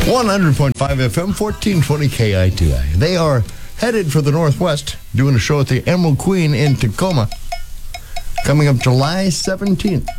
100.5 FM, 1420 KITI. They are headed for the Northwest, doing a show at the Emerald Queen in Tacoma, coming up July 17th.